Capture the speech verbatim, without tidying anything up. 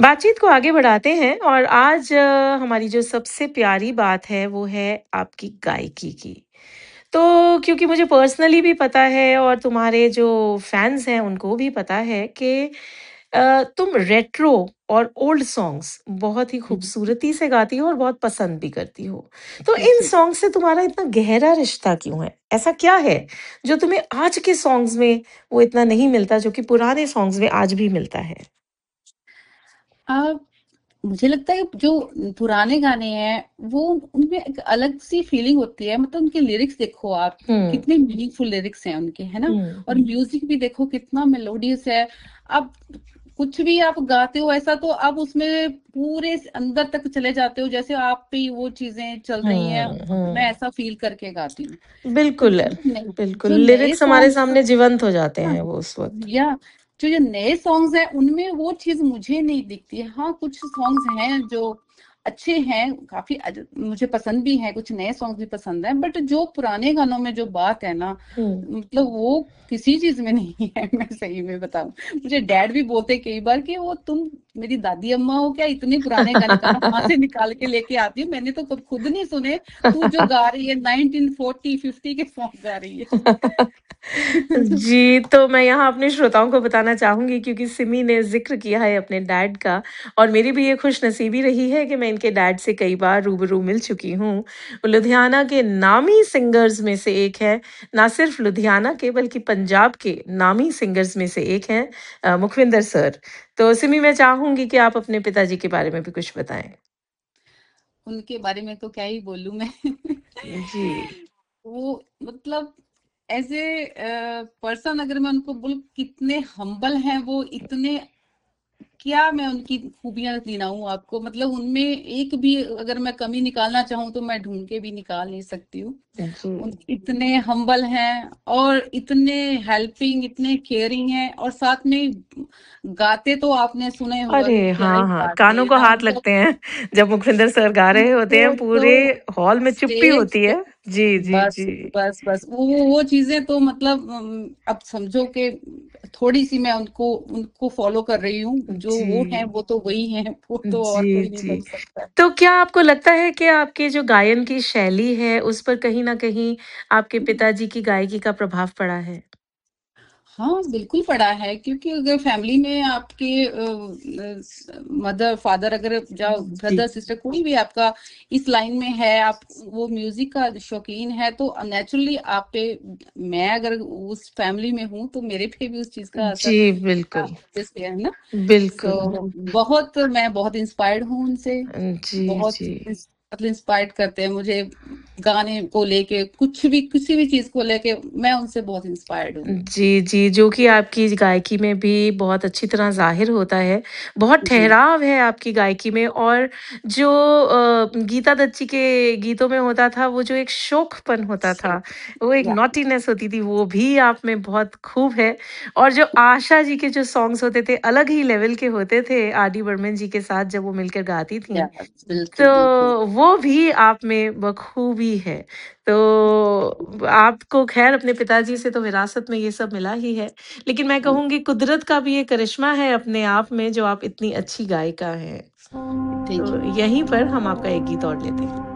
बातचीत को आगे बढ़ाते हैं और आज अ, हमारी जो सबसे प्यारी बात है वो है आपकी गायकी की। तो क्योंकि मुझे पर्सनली भी पता है और तुम्हारे जो फैन्स हैं उनको भी पता है कि अ, तुम रेट्रो और ओल्ड सॉन्ग्स बहुत ही हुँ, खूबसूरती से गाती हो और बहुत पसंद भी करती हो। तो इन जी। सॉन्ग से तुम्हारा इतना गहरा रिश्ता क्यों है? ऐसा क्या है जो तुम्हें आज के सॉन्ग्स में वो इतना नहीं मिलता जो कि पुराने सॉन्ग्स में आज भी मिलता है? अ, मुझे लगता है जो पुराने गाने हैं, वो उनमें एक अलग-सी फीलिंग होती है। मतलब उनके लिरिक्स देखो आप, हुँ, कितने मीनिंगफुल लिरिक्स हैं उनके, है ना? हुँ, और हुँ। म्यूज़िक भी देखो कितना मेलोडियस है। अब कुछ भी आप गाते हो ऐसा तो आप उसमें पूरे स अंदर तक चले जाते हो, जैसे आप पे ही वो चीज़ें चल रही हैं। हुँ, मैं हुँ। ऐसा फ़ील करके गाती हूँ। तो बिल्कुल, जो नए बिल्कुल, जो नए लिरिक्स हमारे सॉन्ग्स सामने जीवंत हो जाते हाँ, हैं वो उस वक़्त। या जो ये नए सॉन्ग्स हैं उनमें वो चीज़ मुझे नहीं दिखती है। हाँ, कुछ सॉन्ग्स हैं जो अच्छे हैं, काफ़ी अज मुझे पसंद भी हैं, कुछ नए सॉन्ग्स भी पसंद हैं, बट जो पुराने गानों में जो बात है ना, हुँ। मतलब वो किसी चीज़ में नहीं है। मैं सही में बताऊँ। मुझे डैड भी बोलते हैं कई बार कि वो तुम मेरी दादी अम्मा हो क्या, इतने पुराने गाने कहाँ से निकाल के लेके आती हो? मैंने तो कब खुद नहीं सुने, तू जो गा रही है नाइनटीन फ़ोर्टी फ़िफ़्टी के सॉन्ग गा रही है। जी, तो मैं यहाँ अपने श्रोताओं को बताना चाहूँगी क्योंकि सिमी ने ज़िक्र किया है अपने डैड का और मेरी भी ये खुशनसीबी रही है कि मैं इनके डैड से कई बार रूबरू मिल चुकी हूँ। वो लुधियाना के नामी सिंगर्स में से एक है, ना सिर्फ लुधियाना के बल्कि पंजाब के नामी सिंगर्स में से एक हैं अ, मुखविंदर सर। तो सिमी मैं चाहूँगी कि आप अपने पिताजी के बारे में भी कुछ बताएँ? उनके बारे में तो क्या ही बोलूँ मैं। जी। वो मतलब एज़ ए अ, पर्सन अगर मैं उनको बोलूँ कितने हम्बल हैं वो, इतने क्या मैं उनकी खूबियाँ गिनाऊँ आपको, मतलब उनमें एक भी अगर मैं कमी निकालना चाहूँ तो मैं ढूँढ के भी निकाल नहीं सकती हूँ। जी। उन इतने हम्बल हैं और इतने हेल्पिंग, इतने केयरिंग हैं और साथ में गाते तो आपने सुना ही होगा अरे! कि क्या ही हाँ, हाँ, गाते कानों हैं को ना हाथ उनको। लगते हैं जब मुखविंदर सर गा रहे होते उनको हैं, पूरे तो हॉल में चुप्पी स्टेज होती पे है। जी, जी, बस, जी। बस, बस वो वो वो चीज़ें तो मतलब उम, अब समझो कि थोड़ी-सी मैं उनको उनको फ़ॉलो कर रही हूँ। जो वो हैं, जी, वो तो वही हैं, वो तो और जी, कोई नहीं जी। बन सकता। तो क्या आपको लगता है कि आपके जो गायन की शैली है, उस पर कहीं न कहीं आपके पिताजी की गायकी का प्रभाव पड़ा है? हाँ, बिल्कुल पड़ा है क्योंकि अगर फैमिली में आपके अ अ, स मदर, फादर अगर जाओ जी। ब्रदर, सिस्टर कोई भी आपका इस लाइन में है, आप वो म्यूज़िक का शौकीन है तो नेचुरली आप पे मैं अगर उस फैमिली में हूँ, तो मेरे पे भी उस चीज़ का असर जी, हाँ, बिल्कुल। ऑब्वियसली है ना? बिल्कुल। सो बहुत मैं बहुत इंस्पायर्ड हूँ उनसे, जी, बहुत जी। इंस मतलब इंस्पायर्ड करते हैं मुझे गाने को लेके, कुछ भी किसी भी चीज़ को लेके मैं उनसे बहुत इंस्पायर्ड हूँ। जी, जी, जो कि आपकी गायकी में भी बहुत अच्छी तरह ज़ाहिर होता है। बहुत जी, ठहराव है आपकी गायकी में और जो अ, गीता दत्त जी के गीतों में होता था, वो जो एक शोखपन होता सो था, वो एक या नॉटीनेस होती थी, वो भी आप में बहुत खूब है। और जो आशा जी के जो सॉन्ग्स होते थे, अलग ही लेवल के होते थे, आर डी बर्मन जी के साथ जब वो मिलकर गाती या थीं। तो बिल्कुल, बिल्कुल। वो भी आप में बखूबी है। तो आपको ख़ैर अपने पिताजी से तो विरासत में ये सब मिला ही है। लेकिन मैं हाँ, कहूँगी कुदरत का भी ये करिश्मा है अपने आप में जो आप इतनी अच्छी गायिका हैं। थैंक तो यू। यहीं पर हम आपका एक गीत और लेते हैं।